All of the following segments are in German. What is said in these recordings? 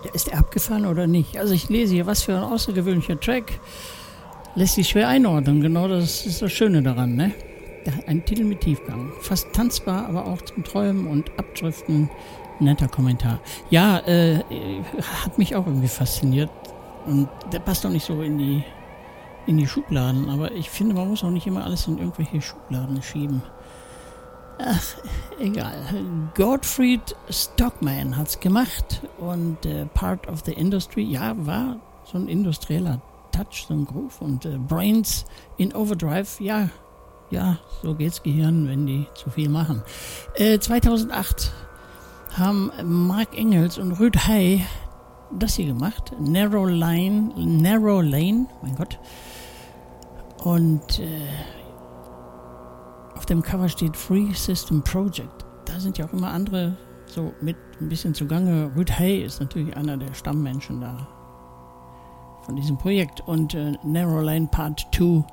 Ja, ist der abgefahren oder nicht? Also ich lese hier, was für ein außergewöhnlicher Track. Lässt sich schwer einordnen. Genau das ist das Schöne daran, ne? Ein Titel mit Tiefgang. Fast tanzbar, aber auch zum Träumen und Abdriften. Netter Kommentar. Ja, hat mich auch irgendwie fasziniert. Und der passt auch nicht so in die Schubladen. Aber ich finde, man muss auch nicht immer alles in irgendwelche Schubladen schieben. Ach, egal. Gottfried Stockman hat's gemacht. Und Part of the Industry, ja, war so ein industrieller Touch, so ein Groove. Und Brains in Overdrive, ja, so geht's Gehirn, wenn die zu viel machen. 2008 haben Mark Engels und Rüd Hay das hier gemacht. Narrow Lane, mein Gott. Und auf dem Cover steht Free System Project. Da sind ja auch immer andere so mit ein bisschen zugange. Rüd Hay ist natürlich einer der Stammmenschen da von diesem Projekt. Und Narrow Lane Part 2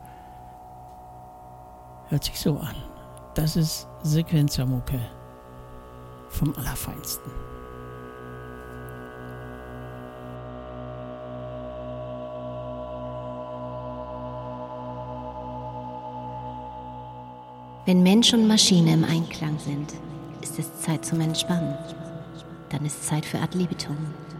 hört sich so an. Das ist Sequenzermucke vom Allerfeinsten. Wenn Mensch und Maschine im Einklang sind, ist es Zeit zum Entspannen. Dann ist Zeit für Ad libitum.